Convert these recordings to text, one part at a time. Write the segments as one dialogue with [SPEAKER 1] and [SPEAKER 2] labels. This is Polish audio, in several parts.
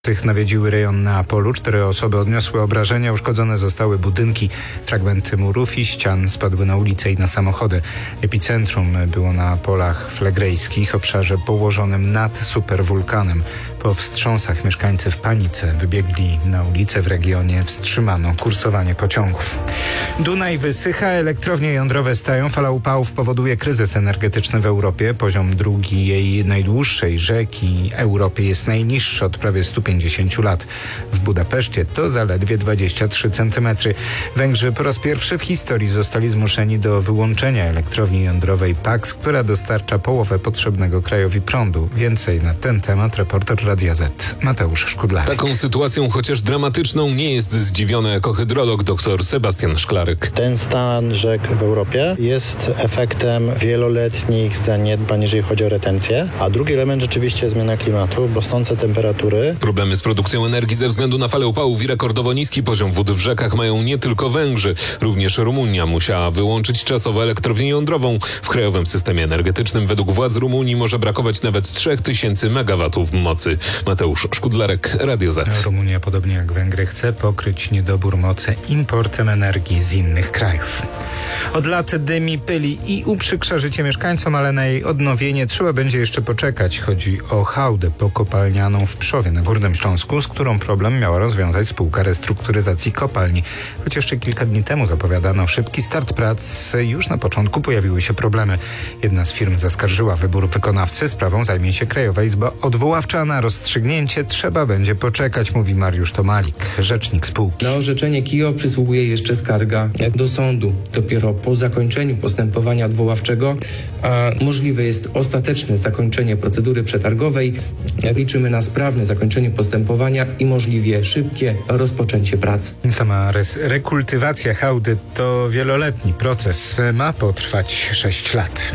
[SPEAKER 1] Tych nawiedziły rejon Neapolu. 4 osoby odniosły obrażenia, uszkodzone zostały budynki. Fragmenty murów i ścian spadły na ulice i na samochody. Epicentrum było na polach flegrejskich, obszarze położonym nad superwulkanem. Po wstrząsach mieszkańcy w panice wybiegli na ulice. W regionie wstrzymano kursowanie pociągów. Dunaj wysycha, elektrownie jądrowe stają. Fala upałów powoduje kryzys energetyczny w Europie. Poziom drugi jej najdłuższej rzeki Europy jest najniższy od prawie 150 lat. W Budapeszcie to zaledwie 23 cm. Węgrzy po raz pierwszy w historii zostali zmuszeni do wyłączenia elektrowni jądrowej Paks, która dostarcza połowę potrzebnego krajowi prądu. Więcej na ten temat reporter Radia Z Mateusz Szkudlarek.
[SPEAKER 2] Taką sytuacją, chociaż dramatyczną, nie jest zdziwiony ekohydrolog dr Sebastian Szklarek.
[SPEAKER 3] Ten stan rzek w Europie jest efektem wieloletnich zaniedbań, jeżeli chodzi o retencję, a drugi element rzeczywiście zmiana klimatu, rosnące temperatury.
[SPEAKER 2] Problemy z produkcją energii ze względu na falę upałów i rekordowo niski poziom wód w rzekach mają nie tylko Węgrzy. Również Rumunia musiała wyłączyć czasowo elektrownię jądrową. W krajowym systemie energetycznym według władz Rumunii może brakować nawet 3000 megawatów mocy. Mateusz Szkudlarek, Radio Z.
[SPEAKER 1] Rumunia, podobnie jak Węgry, chce pokryć niedobór mocy importem energii z innych krajów. Od lat dymi, pyli i uprzykrza życie mieszkańcom, ale na jej odnowienie trzeba będzie jeszcze poczekać. Chodzi o hałdę pokopalnianą w Pszowie na Górnym Śląsku, z którą problem miała rozwiązać spółka restrukturyzacji kopalni. Choć jeszcze kilka dni temu zapowiadano szybki start prac, już na początku pojawiły się problemy. Jedna z firm zaskarżyła wybór wykonawcy, sprawą zajmie się Krajowa Izba Odwoławcza. Na rozstrzygnięcie trzeba będzie poczekać, mówi Mariusz Tomalik, rzecznik spółki.
[SPEAKER 4] Na orzeczenie KIO przysługuje jeszcze skarga do sądu. Dopiero po zakończeniu postępowania odwoławczego możliwe jest ostateczne zakończenie procedury przetargowej. Liczymy na sprawne zakończenie postępowania i możliwie szybkie rozpoczęcie prac.
[SPEAKER 1] Sama rekultywacja hałdy to wieloletni proces. Ma potrwać 6 lat.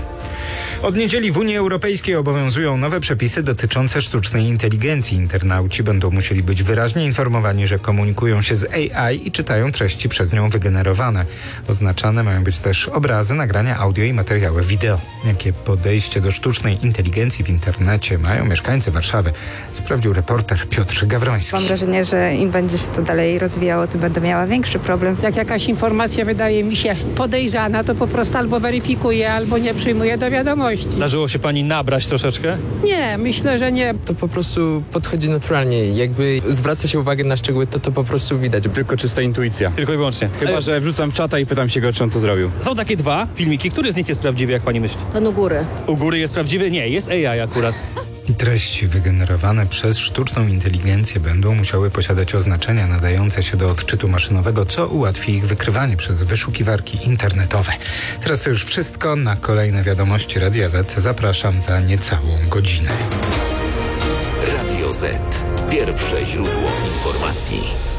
[SPEAKER 1] Od niedzieli w Unii Europejskiej obowiązują nowe przepisy dotyczące sztucznej inteligencji. Internauci będą musieli być wyraźnie informowani, że komunikują się z AI i czytają treści przez nią wygenerowane. Oznaczane mają być też obrazy, nagrania audio i materiały wideo. Jakie podejście do sztucznej inteligencji w internecie mają mieszkańcy Warszawy, sprawdził reporter Piotr Gawroński.
[SPEAKER 5] Mam wrażenie, że im będzie się to dalej rozwijało, tym będę miała większy problem.
[SPEAKER 6] Jak jakaś informacja wydaje mi się podejrzana, to po prostu albo weryfikuję, albo nie przyjmuję do wiadomości.
[SPEAKER 7] Zdarzyło się pani nabrać troszeczkę?
[SPEAKER 6] Nie, myślę, że nie.
[SPEAKER 8] To po prostu podchodzi naturalnie. Jakby zwraca się uwagę na szczegóły, to po prostu widać.
[SPEAKER 9] Tylko czysta intuicja.
[SPEAKER 7] Tylko i wyłącznie.
[SPEAKER 9] Chyba, że wrzucam w czata i pytam się go, czy on to zrobił.
[SPEAKER 7] Są takie 2 filmiki. Który z nich jest prawdziwy, jak pani myśli?
[SPEAKER 5] Ten u góry.
[SPEAKER 7] U góry jest prawdziwy? Nie, jest AI akurat.
[SPEAKER 1] Treści wygenerowane przez sztuczną inteligencję będą musiały posiadać oznaczenia nadające się do odczytu maszynowego, co ułatwi ich wykrywanie przez wyszukiwarki internetowe. Teraz to już wszystko. Na kolejne wiadomości Radia Z zapraszam za niecałą godzinę.
[SPEAKER 10] Radio Z. Pierwsze źródło informacji.